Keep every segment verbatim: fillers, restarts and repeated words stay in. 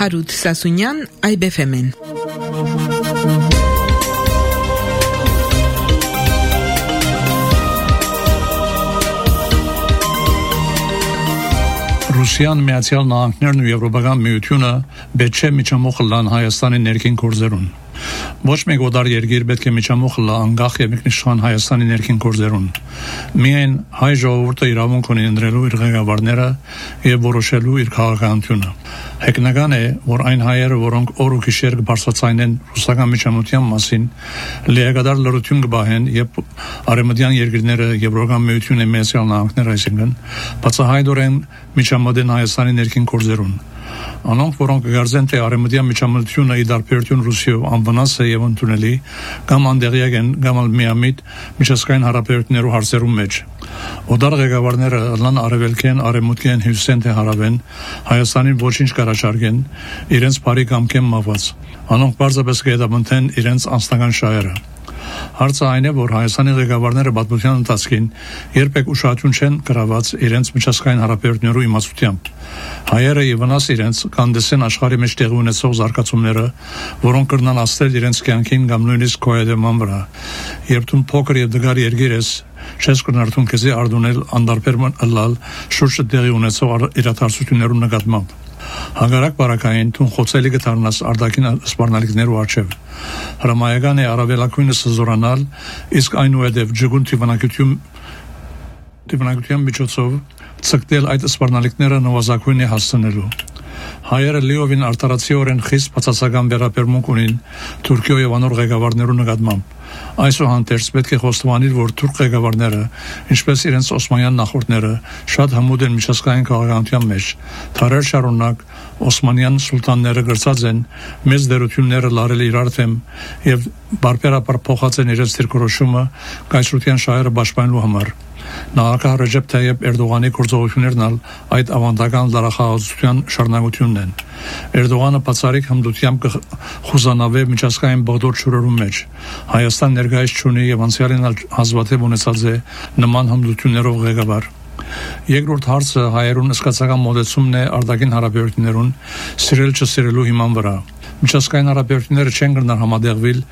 Հարութ Սասունյան, այ բի էֆ էմ-ն։ Ռուսիան, Միացյալ Նահանգներն ու Եվրոպական միությունը պետք չէ միջամուխ լան Հայաստանի ներքին գործերուն։ Ոչ մեկ օտար երկիր պետք է միջամուխ լա անկախ եւ ինքնիշխան Հայաստանի ներքին գործերուն։ Միայն հայ ժողովուրդը իրավունք ունի ընտրելու իր ղեկավարները եւ որոշելու իր քաղաքականությունը։ Հեգնական է, որ այն հայերը, որոնք օր ու գիշեր կբարձրացնեն ռուսական միջամտության մասին, լիակատար լրություն կբահեն եւ արևմտյան երկրները Եվրոպական միությունը Միացյալ Նահանգները այսինքն բացահայտորեն միջամտեն Հայաստանի ներքին գործերուն։ Անոնք, որոնք գարձեն թե արևմտյան միջամտությունը ի դարբերություն Ռուսիայով անվնաս է եւ ընդունելի, կամ անդեղյակ են, կամ միամիտ միջազգային հարաբերություններու հարցերում մեջ։ Օտար ղեկավարները լան արևելքեն, արևմուտքեն, հյուսիսեն թե հարավեն Հայաստանին ոչինչ կառաջարկեն, իրենց բարի կամքեն մաված։ Անոնք բարձրապես կհետապնդեն իրենց անձնական շահերը։ Հարցը այն է, որ Հայաստանի ղեկավարները պատմության ընթացքին երբեք ուշադրություն չեն գրաված իրենց միջազգային հարաբերություններու իմացությամբ։ Հայերը եւ վնաս իրենց կանդեսեն աշխարհի մեջ տեղի ունեցող զարգացումները, որոնք կրնան աստել իրենց կյանքին կամ նույնիսկ քոյեդեման վրա։ Երբ դու փոքր եւ դգար երկիր ես, չես կնարդուն քեզի արդունել անդարբեր ըլլալ շուրջը տեղի ունեցող իրադարձություններու նկատմամբ։ Հանգարակ բարակային թուն խոցելի կդառնաս արտաքին սպառնալիքներու առջև։ Հրամայական է առավելակույնս զորանալ, իսկ այնուհետև ջգուն տիվանակություն տիվանակության միջոցով ցկտել այդ սպառնալիքները նվազագույն է հասցնելու։ Հայերը լիովին արտարացիորեն խիստ բացասական վերաբերմունք ունին Թուրքիայի եւ անոր ղեկավարներու նկատմամբ։ Այսուհանդերձ պետք է խոստովանել, որ թուրք ղեկավարները, ինչպես իրենց օսմանյան նախորդները, շատ հմուտ են միջազգային քաղաքականության մեջ։ Թարեր շարունակ օսմանյան սուլտանները գրծած են մեծ դերությունները լարել իրար թեմ եւ բարբերաբար փոխած են իրենց դիրքորոշումը կայսրության շահերը պաշտպանելու համար։ Նախագահ Ռեջեփ Թայիփ Էրդողանի գործողություններն այդ ավանդական լարախաղացության շարունակությունն են։ Էրդողանը բացառիկ հմտությամբ խոզանավե միջազգային բողդոր շուրերու մեջ Հայաստան ներկայիս չունի եւ անցյալին հազվադեպ ունեցած է նման հմտություններով ղեկավար։ Երկրորդ հարցը հայերուն սկացական մոդեցումն է արտաքին հարաբերություններուն սիրել չսիրելու հիման վրա։ Միջազգային հարաբերությունները չեն գնար համադեղվել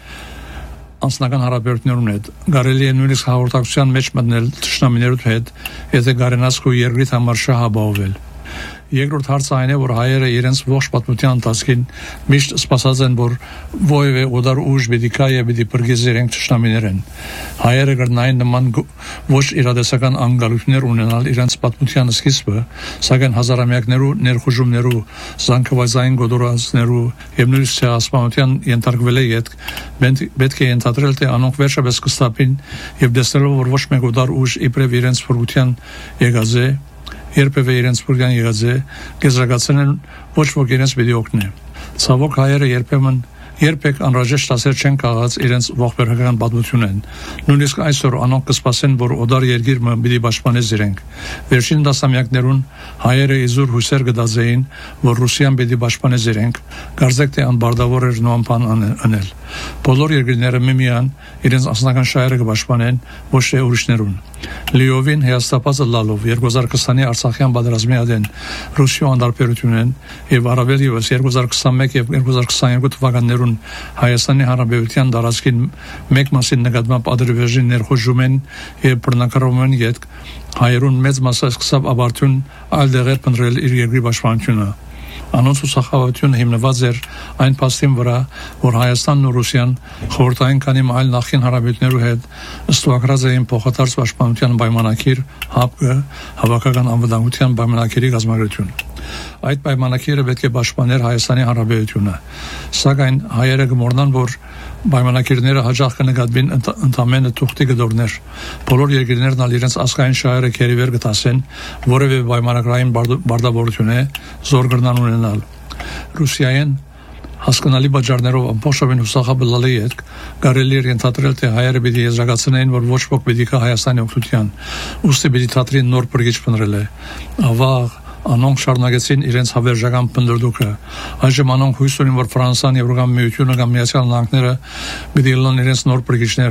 անձնական հարաբերություններուն հետ։ Կարելի է նույնիսկ հաղորդակցության մեջ մտնել թշնամիներու հետ, եթե գարենաս քո երկրիդ համար շահ ապահովել։ Երկրորդ հարցը այն է, որ հայերը իրենց ողջ պատմության ընթացքին միշտ սպասած են, որ ովևէ օտար ուժ պիտի կա եւ պիտի բրգեզ իրենք թշնամիներ են։ Հայերը կրնային նման ոչ իրադեսական անգալություններ ունենալ իրենց պատմության սկիզբը, սակայն հազարամյակներու ներխուժումներու, զանգվածային գոտորածներու եւ նույնիսկ ցեղասպանության ենթարկվել է յետ, պետք է ենթադրել, թե անոնք վերջապես կստապին եւ տեսնելով, որ ոչ մեկ օտար ուժ իբրև իրենց փրկության եկած է, երբևէ իրենց փրկան եղած է, կեզրակացնեն ոչ ոք իրենց պիտի օգնի։ Ցավոք հայերը երբեմն երբեք անհրաժեշտ դասեր չեն քաղած իրենց ողբերգական պատմությունեն։ Նույնիսկ այսօր անոնք կսպասեն, որ օտար երկիրը պիտի պաշտպանես իրենք։ Վերջին դասամյակներուն հայերը իզուր հույսեր կդազեին, որ Ռուսիան պիտի պաշտպանես իրենք, կարծեք թե անբարդավոր էր նման բան անել։ Բոլոր երկրները միմիան իրենց անձնական շահերը կպաշտպանեն, ոչ թե ուրիշներուն։ Լիովին հեաստապածը լալով երկու հազար քսանի Արցախյան պատերազմի ադեն Ռուսիա անդարբերությունն եւ առավել եւս երկու հազար քսանմեկ եւ երկու հազար քսաներկու թվականներուն Հայաստանի Հանրապետության տարածքին մեկ մասին նկատմամբ ադրբեջանի ներխուժումն եւ բռնակալումն յետ հայերուն մեծ մասը սկսավ ապարդյուն այլ դեղեր փնտրել իր երկրի պաշտպանությունը։ Անոնց ուսախավությունը հիմնված էր այն փաստին վրա, որ Հայաստանն ու Ռուսիան խորհրդային քանի այլ նախկին հարաբերություններու հետ ստուգրած էին փոխադարձ պաշտպանության պայմանագիր ՀԱՊԿ հավաքական անվտանգության պայմանագիրի կազմակերպություն։ Այդ պայմանագիրը պետք է պաշտպաներ Հայաստանի Հանրապետությունը։ Սակայն հայերը գմորնան, որ պայմանագիրները հաջող կնկատվին ընդամենը թուղթի գդորներ։ Բոլոր երկրներն ալ իրենց ազգային շահերը քերիվեր կտասեն, որևէ պայմանագրային բարդավորություն է զոր կրնան ունենալ։ Ռուսիայեն հասկանալի բաժարներով ամբողջովին հուսախաբլալի եք, կարելի է ենթադրել, թե հայերը պիտի եզրակացնեին, որ ոչ ոք պիտի կա Հայաստանի օգնության, ուստի պիտի թատրին նոր բրգիչ փնտրել է։ Ավաղ անոնք շարունակեցին իրենց հավերժական փնտրդուքը։ Այժմ անոնք հույս ունին, որ Ֆրանսիան, Եվրոպական միությունը կամ Միացյալ Նահանգները պիտի լան իրենց նոր բրգիչները։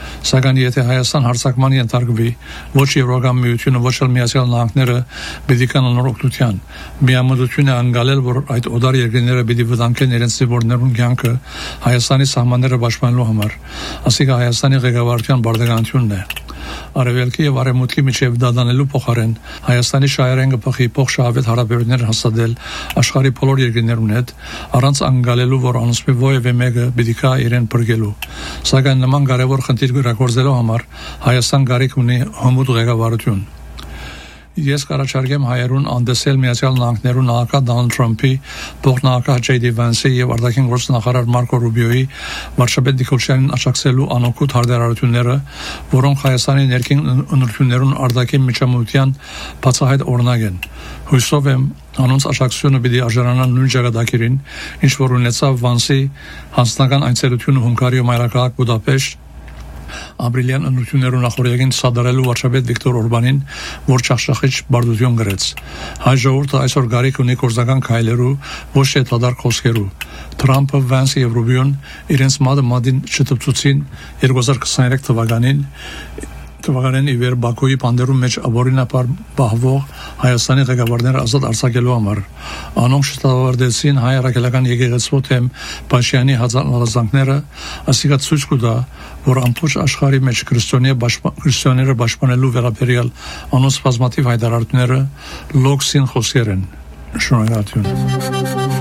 Սակայն եթե Հայաստան հարձակման ենթարկվի, ոչ Եվրոպական միությունը, ոչ էլ Միացյալ Նահանգները պիտի կանան օգնության։ Միամտությունը անգալել, որ այդ օդար երկրները պիտի վտանգեն իրենց զինվորներուն կյանքը Հայաստանի սահմանները պաշտպանելու համար։ Ասիկա Հայաստանի ղեկավարության բարդականությունն է։ Արևելքի եւ արևմուտքի միջև դադանելու փոխարեն Հայաստանի շահերեն կփոխի փոխշահավետ հարաբերություններ հաստատել աշխարհի բոլոր երկրներուն հետ, առանց անգալելու, որ անոնցմի ովևէ մեկը պիտի կա իրեն բրգելու։ Սակայն նման կարևոր խնդիր գործելու համար Հայաստան կարիք ունի հմուտ ղեկավարություն։ Ես կառաջարկեմ հայերուն անդեսել Միացյալ Նահանգներու նախագահ Դոնալդ Թրամփի, փոխնախագահ Ջեյ Դի Վանսի եւ արտաքին գործնախարար Մարկո Ռուբիոյի վարչապետ Նիկոլշյանին աջակցելու անօգուտ հարդարարությունները, որոնք Հայաստանի ներքին ընտրություններուն արտաքին միջամտության բացահայտ օրինակ են։ Հույսով եմ անոնց աջակցությունը պիտի արժանանա նույն ճակատագիրին, ինչ որ ունեցավ Վանսի հանձնական այցելությունը Հունգարիա մայրաքաղաք Բուդապեշտ ապրիլյան ընտրություններուն նախորդին սադարելու վարչապետ Վիկտոր Օրբանին, որ չախշախիչ բարդություն գրեց։ Հայ ժողովուրդը այսօր գարիք ունի գործական քայլերու, ոչ թե դադար խոսքերու։ Թրամփը, Վանսը եւ Ռուբիոն իրենց մադը մադին չտպծուցին երկու հազար քսաներեք թվականին Թվականին ի վեր Բաքուի բանդերում մեջ ապօրինաբար բահվող Հայաստանի ղեկավարները ազատ արձակելու համար։ Անոնք շտավարդեցին հայ առաքելական եկեղեցու թեմ Փաշյանի հազարազանքները, ասիկա ցույց կտա, որ ամբողջ աշխարհի մեջ քրիստոնեները պաշտպանելու վերաբերյալ անոնց բազմաթիվ հայտարարությունները լոքսին խոսքեր են։ Շնորհակալություն։